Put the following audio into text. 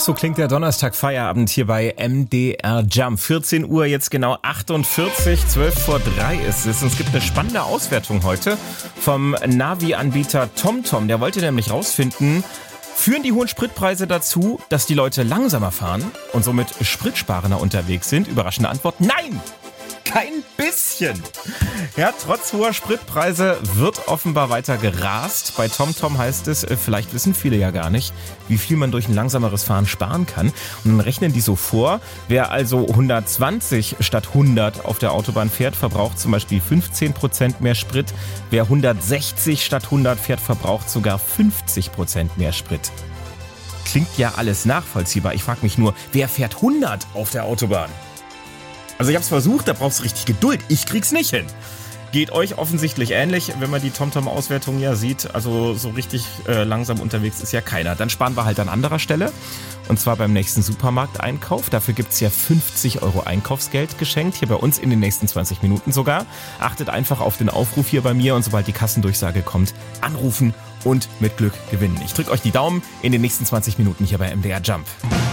So klingt der Donnerstag-Feierabend hier bei MDR Jump. 14 Uhr, jetzt genau 48, 12 vor 3 ist es. Und es gibt eine spannende Auswertung heute vom Navi-Anbieter TomTom. Der wollte nämlich rausfinden, führen die hohen Spritpreise dazu, dass die Leute langsamer fahren und somit spritsparender unterwegs sind? Überraschende Antwort, nein! Kein bisschen. Ja, trotz hoher Spritpreise wird offenbar weiter gerast. Bei TomTom heißt es, vielleicht wissen viele ja gar nicht, wie viel man durch ein langsameres Fahren sparen kann. Und dann rechnen die so vor, wer also 120 statt 100 auf der Autobahn fährt, verbraucht zum Beispiel 15% mehr Sprit. Wer 160 statt 100 fährt, verbraucht sogar 50% mehr Sprit. Klingt ja alles nachvollziehbar. Ich frage mich nur, wer fährt 100 auf der Autobahn? Also ich hab's versucht, da brauchst du richtig Geduld. Ich krieg's nicht hin. Geht euch offensichtlich ähnlich, wenn man die TomTom-Auswertung ja sieht. Also so richtig langsam unterwegs ist ja keiner. Dann sparen wir halt an anderer Stelle. Und zwar beim nächsten Supermarkteinkauf. Dafür gibt's ja 50 € Einkaufsgeld geschenkt. Hier bei uns in den nächsten 20 Minuten sogar. Achtet einfach auf den Aufruf hier bei mir und sobald die Kassendurchsage kommt, anrufen und mit Glück gewinnen. Ich drücke euch die Daumen in den nächsten 20 Minuten hier bei MDR Jump.